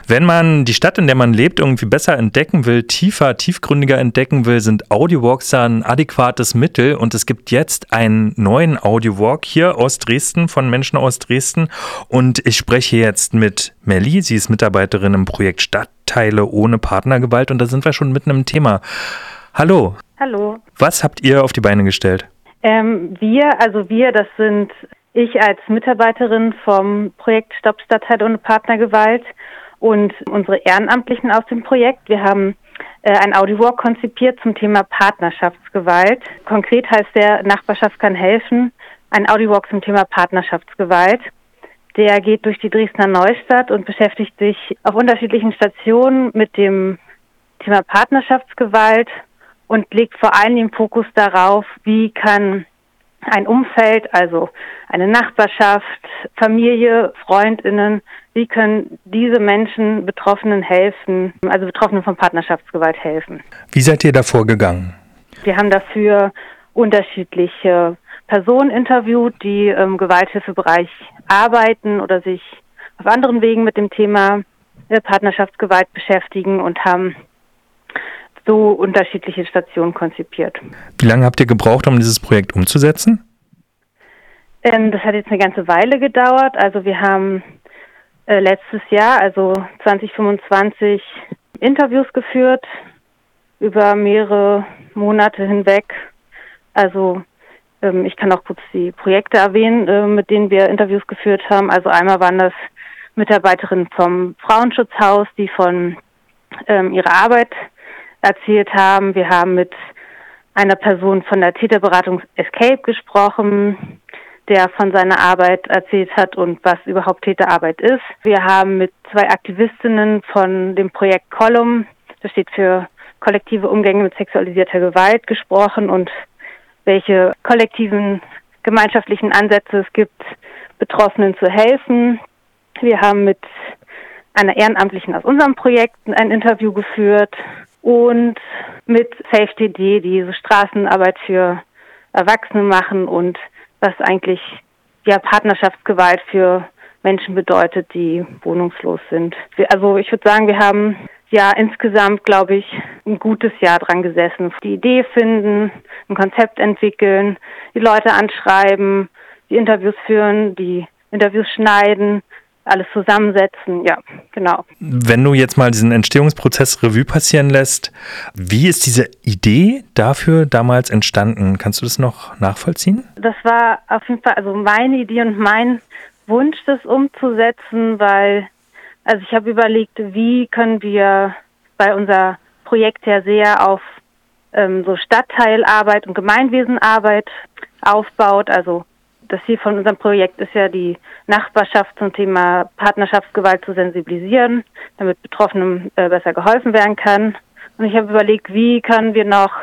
Wenn man die Stadt, in der man lebt, irgendwie besser entdecken will, tiefgründiger entdecken will, sind Audiowalks da ein adäquates Mittel. Und es gibt jetzt einen neuen Audiowalk hier aus Dresden, von Menschen aus Dresden. Und ich spreche jetzt mit Melli. Sie ist Mitarbeiterin im Projekt Stadtteile ohne Partnergewalt. Und da sind wir schon mitten im Thema. Hallo. Hallo. Was habt ihr auf die Beine gestellt? Das sind ich als Mitarbeiterin vom Projekt Stopp Stadtteile ohne Partnergewalt und unsere Ehrenamtlichen aus dem Projekt. Wir haben ein Audiowalk konzipiert zum Thema Partnerschaftsgewalt. Konkret heißt der Nachbarschaft kann helfen, ein Audiowalk zum Thema Partnerschaftsgewalt. Der geht durch die Dresdner Neustadt und beschäftigt sich auf unterschiedlichen Stationen mit dem Thema Partnerschaftsgewalt und legt vor allem den Fokus darauf, wie kann ein Umfeld, also eine Nachbarschaft, Familie, FreundInnen, wie können diese Menschen Betroffenen helfen, also Betroffenen von Partnerschaftsgewalt helfen. Wie seid ihr da vorgegangen? Wir haben dafür unterschiedliche Personen interviewt, die im Gewalthilfebereich arbeiten oder sich auf anderen Wegen mit dem Thema Partnerschaftsgewalt beschäftigen und haben so unterschiedliche Stationen konzipiert. Wie lange habt ihr gebraucht, um dieses Projekt umzusetzen? Das hat jetzt eine ganze Weile gedauert. Also wir haben letztes Jahr, also 2025, Interviews geführt über mehrere Monate hinweg. Also ich kann auch kurz die Projekte erwähnen, mit denen wir Interviews geführt haben. Also einmal waren das Mitarbeiterinnen vom Frauenschutzhaus, die von ihrer Arbeit erzählt haben. Wir haben mit einer Person von der Täterberatung Escape gesprochen, der von seiner Arbeit erzählt hat und was überhaupt Täterarbeit ist. Wir haben mit 2 Aktivistinnen von dem Projekt Column, das steht für kollektive Umgänge mit sexualisierter Gewalt, gesprochen und welche kollektiven gemeinschaftlichen Ansätze es gibt, Betroffenen zu helfen. Wir haben mit einer Ehrenamtlichen aus unserem Projekt ein Interview geführt und mit Safety.de, die so Straßenarbeit für Erwachsene machen und was eigentlich Partnerschaftsgewalt für Menschen bedeutet, die wohnungslos sind. Also ich würde sagen, wir haben insgesamt, glaube ich, ein gutes Jahr dran gesessen. Die Idee finden, ein Konzept entwickeln, die Leute anschreiben, die Interviews führen, die Interviews schneiden, alles zusammensetzen, ja, genau. Wenn du jetzt mal diesen Entstehungsprozess Revue passieren lässt, wie ist diese Idee dafür damals entstanden? Kannst du das noch nachvollziehen? Das war auf jeden Fall also meine Idee und mein Wunsch, das umzusetzen, weil ich habe überlegt, wie können wir, weil unser Projekt ja sehr auf so Stadtteilarbeit und Gemeinwesenarbeit aufbaut, also das Ziel von unserem Projekt ist ja, die Nachbarschaft zum Thema Partnerschaftsgewalt zu sensibilisieren, damit Betroffenen besser geholfen werden kann. Und ich habe überlegt, wie können wir noch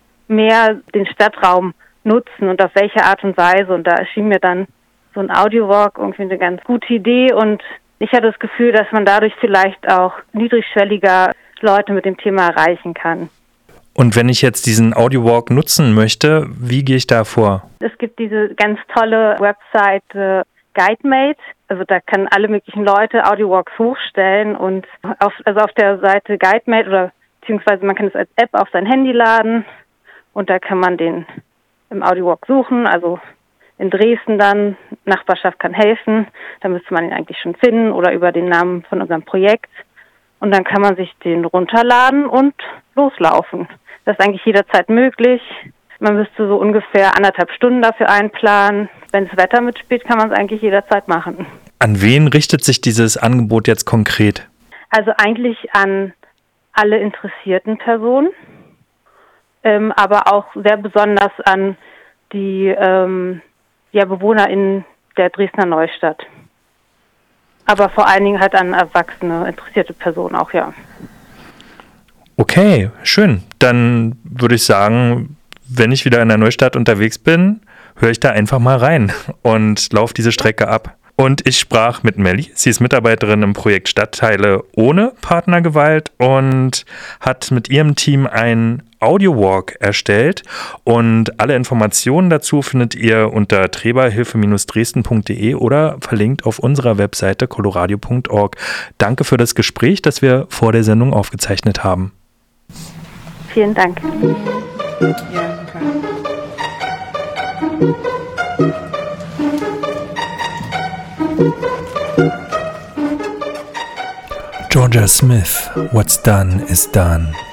mehr den Stadtraum nutzen und auf welche Art und Weise. Und da erschien mir dann so ein Audiowalk irgendwie eine ganz gute Idee. Und ich hatte das Gefühl, dass man dadurch vielleicht auch niedrigschwelliger Leute mit dem Thema erreichen kann. Und wenn ich jetzt diesen Audiowalk nutzen möchte, wie gehe ich da vor? Es gibt diese ganz tolle Webseite GuideMate. Also da können alle möglichen Leute Audiowalks hochstellen und auf der Seite GuideMate beziehungsweise man kann es als App auf sein Handy laden und da kann man den im Audiowalk suchen. Also in Dresden dann, Nachbarschaft kann helfen. Da müsste man ihn eigentlich schon finden oder über den Namen von unserem Projekt. Und dann kann man sich den runterladen und loslaufen. Das ist eigentlich jederzeit möglich. Man müsste so ungefähr 1,5 Stunden dafür einplanen. Wenn das Wetter mitspielt, kann man es eigentlich jederzeit machen. An wen richtet sich dieses Angebot jetzt konkret? Also eigentlich an alle interessierten Personen, aber auch sehr besonders an die BewohnerInnen der Dresdner Neustadt. Aber vor allen Dingen halt an erwachsene, interessierte Personen auch, ja. Okay, schön. Dann würde ich sagen, wenn ich wieder in der Neustadt unterwegs bin, höre ich da einfach mal rein und laufe diese Strecke ab. Und ich sprach mit Melli. Sie ist Mitarbeiterin im Projekt Stadtteile ohne Partnergewalt und hat mit ihrem Team ein Audiowalk erstellt. Und alle Informationen dazu findet ihr unter treberhilfe-dresden.de oder verlinkt auf unserer Webseite coloradio.org. Danke für das Gespräch, das wir vor der Sendung aufgezeichnet haben. Vielen Dank. Ja, Georgia Smith, What's Done is Done.